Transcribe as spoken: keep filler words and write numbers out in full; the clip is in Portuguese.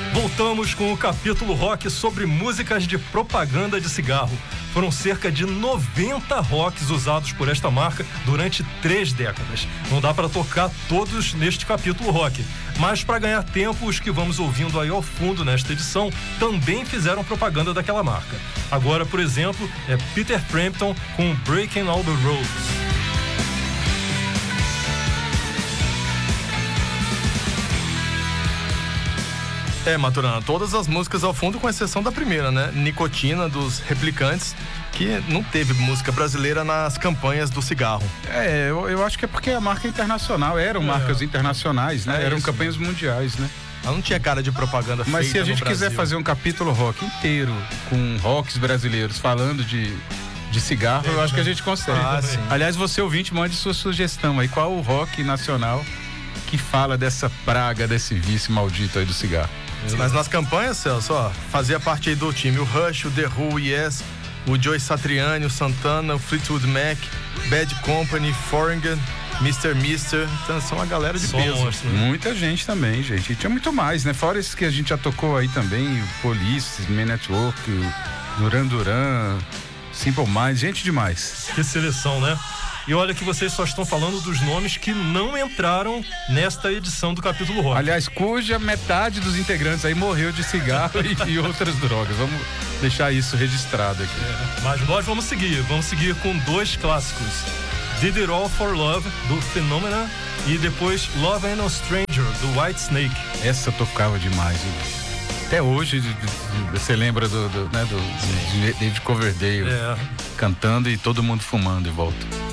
Voltamos com o capítulo rock sobre músicas de propaganda de cigarro. Foram cerca de noventa rocks usados por esta marca durante três décadas. Não dá para tocar todos neste capítulo rock, mas para ganhar tempo, os que vamos ouvindo aí ao fundo nesta edição também fizeram propaganda daquela marca. Agora, por exemplo, é Peter Frampton com Breaking All the Rules. É, Maturana, todas as músicas ao fundo, com exceção da primeira, né? Nicotina, dos Replicantes, que não teve música brasileira nas campanhas do cigarro. É, eu, eu acho que é porque a marca é internacional, eram é. marcas internacionais, né? É eram isso, campanhas né? mundiais, né? Ela não tinha cara de propaganda feita. Mas se a gente no quiser Brasil. fazer um capítulo rock inteiro, com rocks brasileiros falando de, de cigarro, é, eu acho que a gente consegue. Ah, sim. Aliás, você ouvinte, mande sua sugestão aí, qual o rock nacional que fala dessa praga, desse vício maldito aí do cigarro? Mas nas campanhas, Celso, ó, fazia parte aí do time o Rush, o The Who, o Yes, o Joe Satriani, o Santana, o Fleetwood Mac, Bad Company, Foreigner, mister Mister. Então são uma galera de Só peso. monstro, né? Muita gente também, gente. E tinha muito mais, né? Fora esses que a gente já tocou aí também, o Police, Man Network, o Duran Duran, Simple Minds, gente demais. Que seleção, né? E olha que vocês só estão falando dos nomes que não entraram nesta edição do capítulo rock. Aliás, cuja metade dos integrantes aí morreu de cigarro e, e outras drogas. Vamos deixar isso registrado aqui. É, mas nós vamos seguir, vamos seguir com dois clássicos. Did It All For Love, do Phenomena, e depois Love Ain't No Stranger, do White Snake. Essa tocava demais, viu? Até hoje você lembra do, do, né, do de David Coverdale é. cantando e todo mundo fumando em volta.